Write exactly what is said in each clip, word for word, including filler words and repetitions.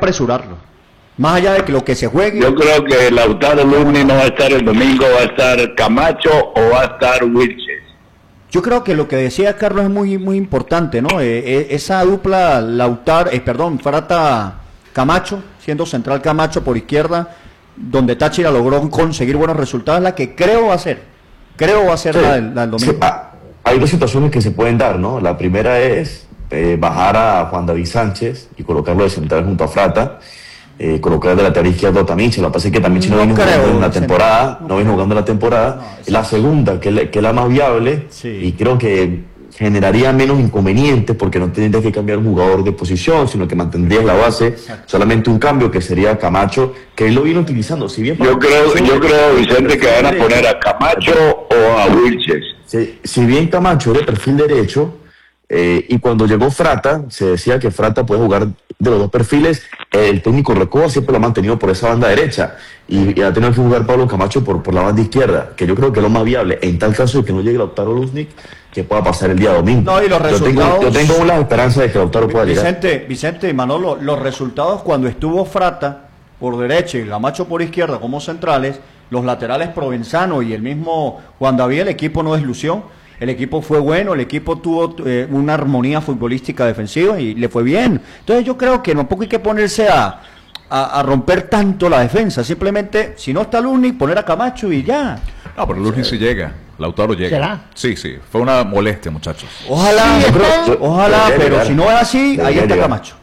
apresurarlo. Más allá de que lo que se juegue. Yo creo que Lautaro Luznik no va a estar el domingo, va a estar Camacho o va a estar Wilches. Yo creo que lo que decía Carlos es muy muy importante, ¿no? Eh, eh, esa dupla Lautaro, eh, perdón, Frata Camacho, siendo central Camacho por izquierda, donde Táchira logró conseguir buenos resultados, la que creo va a ser. Creo va a ser sí, la, del, la del domingo. Sí, ah, hay dos situaciones que se pueden dar, ¿no? La primera es eh, bajar a Juan David Sánchez y colocarlo de central junto a Frata. Eh, colocar de lateral izquierdo a Tamiche. Lo que pasa es que Tamiche no, no viene jugando en la temporada, no, no viene jugando en la temporada. No, la segunda, que es la más viable, sí. Y creo que generaría menos inconvenientes porque no tendrías que cambiar un jugador de posición, sino que mantendrías la base. Exacto. Solamente un cambio que sería Camacho, que él lo viene utilizando. Si bien yo creo, yo creo, Vicente, que van a poner a Camacho o a Wilches. Si, si bien Camacho era de perfil derecho, eh, y cuando llegó Frata, se decía que Frata puede jugar de los dos perfiles. El técnico Recoba siempre lo ha mantenido por esa banda derecha y, y ha tenido que jugar Pablo Camacho por, por la banda izquierda, que yo creo que es lo más viable en tal caso de que no llegue Lautaro Luznik, que pueda pasar el día domingo. No, y los yo, resultados... tengo, yo tengo una esperanza de que Lautaro pueda Vicente, llegar. Vicente y Manolo, los resultados cuando estuvo Frata por derecha y Camacho por izquierda como centrales, los laterales Provenzano y el mismo Juan David, el equipo no deslució. El equipo fue bueno, el equipo tuvo eh, una armonía futbolística defensiva y le fue bien. Entonces yo creo que tampoco hay que ponerse a, a, a romper tanto la defensa. Simplemente, si no está Luznik, poner a Camacho y ya. No, pero Luznik sí llega. Lautaro llega. ¿Será? Sí, sí. Fue una molestia, muchachos. Ojalá, sí, creo, yo, ojalá, pero llegar. Si no es así, debería ahí está llegar. Camacho.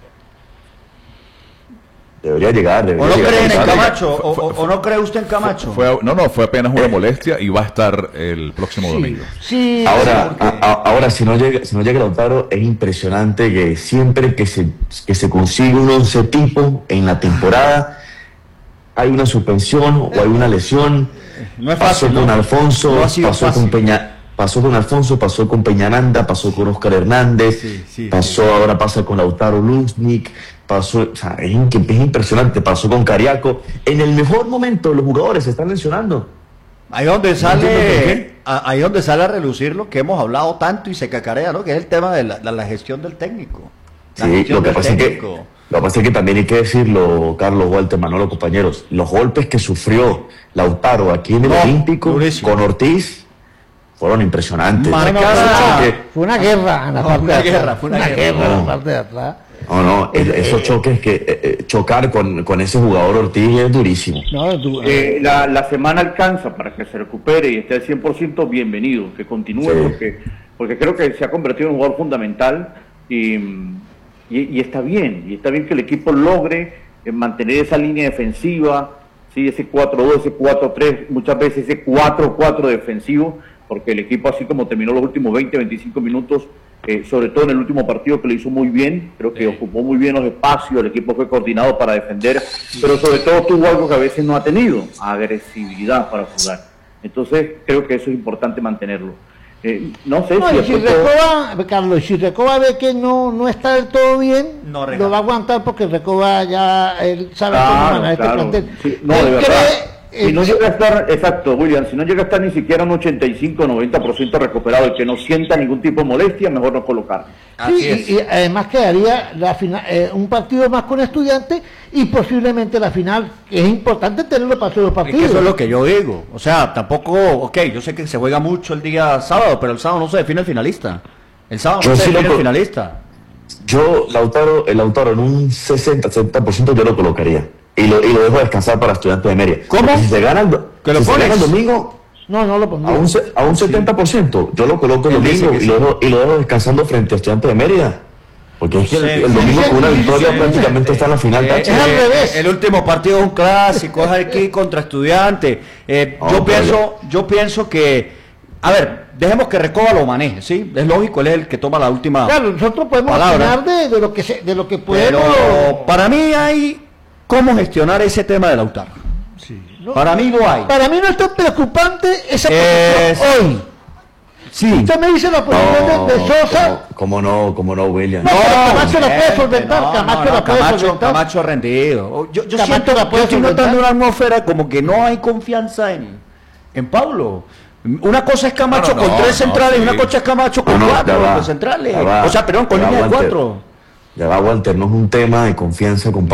Debería llegar, debería ¿O no llegar. creen en Camacho? ¿O, o, ¿O no cree usted en Camacho? Fue, fue, no, no, fue apenas una molestia y va a estar el próximo sí, domingo. Sí, ahora, porque... a, a, ahora si no llega, si no llega Lautaro, es impresionante que siempre que se, que se consigue un once tipo en la temporada, hay una suspensión o hay una lesión. No es fácil. Pasó con no, Alfonso, no pasó fácil. con Peña. Pasó con Alfonso, pasó con Peñaranda, pasó con Oscar Hernández, sí, sí, pasó sí. ahora pasa con Lautaro Luznik, pasó, o sea, es, es impresionante, pasó con Cariaco. En el mejor momento los jugadores se están lesionando. Ahí donde sale, a, ahí donde sale a relucir lo que hemos hablado tanto y se cacarea, ¿no? Que es el tema de la, de la gestión del técnico. La Sí, gestión lo que del pasa es que técnico. lo que pasa es que también hay que decirlo, Carlos, Walter, Manolo, compañeros, los golpes que sufrió Lautaro aquí en el No, Olímpico durísimo. con Ortiz fueron impresionantes. Marcada. Esos choques- Fue una guerra en la No, parte una de atrás. guerra, fue una guerra. en la No. parte de atrás. No, no, el- esos choques que eh, eh, chocar con, con ese jugador Ortiz es durísimo. No, tú- Eh, la, la semana alcanza para que se recupere y esté al cien por ciento, bienvenido, que continúe, Sí. porque, porque creo que se ha convertido en un jugador fundamental y, y, y está bien, y está bien que el equipo logre eh, mantener esa línea defensiva, ¿sí? Ese cuatro dos, ese cuatro tres, muchas veces ese cuatro cuatro defensivo, porque el equipo así como terminó los últimos veinte, veinticinco minutos, eh, sobre todo en el último partido que lo hizo muy bien, creo que sí. Ocupó muy bien los espacios, el equipo fue coordinado para defender, pero sobre todo tuvo algo que a veces no ha tenido, agresividad para jugar. Entonces creo que eso es importante mantenerlo. Eh, no sé No, si... y si pronto... Recoba, Carlos, si Recoba ve que no, no está del todo bien, No, lo va a aguantar porque Recoba ya él sabe Claro, cómo manejar claro. este plantel. Sí, no, Él de verdad. cree, Si no eh, llega a estar, exacto, William, si no llega a estar ni siquiera un ochenta y cinco, noventa por ciento recuperado y que no sienta ningún tipo de molestia, mejor no colocar. Así sí, es. y, y además quedaría la final, eh, un partido más con Estudiantes y posiblemente la final, que es importante tenerlo para todos los Es partidos. que eso es lo que yo digo. O sea, tampoco, ok, yo sé que se juega mucho el día sábado, pero el sábado no se define el finalista. El sábado Yo no se sí lo define el co- finalista. Yo, Lautaro, el Lautaro en un sesenta, setenta por ciento yo lo colocaría. Y lo, y lo dejo descansar para Estudiantes de Mérida. ¿Cómo? Porque Si se gana el, do- ¿Que lo si se pones? gana el domingo, No, no lo a pondría. un, se- a un setenta por ciento, yo lo coloco el Él dice domingo que y, lo sí. dejo, y lo dejo descansando frente a Estudiantes de Mérida. Porque es que el, Sí, el sí, domingo sí, con una sí, victoria sí, prácticamente está en la final. Eh, Tachi. es al eh, revés. El último partido es un clásico, es aquí contra Estudiantes. Eh, No, yo pero pienso, yo pienso que, a ver, dejemos que Recoba lo maneje, ¿sí? Es lógico, él es el que toma la última Claro, nosotros podemos palabra. opinar de, de lo que se, de lo que podemos. Pero para mí hay cómo gestionar ese tema de Lautaro. No, Para mí no hay. Para mí no es tan preocupante esa Es- posición hoy. Sí. Usted me dice la posición No, de, de Sosa. ¿cómo, cómo no, cómo no, William? No, pero Camacho la puede gente, solventar, no, Camacho no, la no, puede Camacho, solventar. Camacho ha rendido. Yo, yo Camacho siento, la puede yo estoy solventar. notando una atmósfera como que no hay confianza en, en Pablo. Una cosa es Camacho No, no, con no, tres no, centrales y sí. una cosa es Camacho con No, no, cuatro ya va, centrales. ya va, O sea, perdón, con ya va, línea de Walter. cuatro. Ya va, Walter, no es un tema de confianza con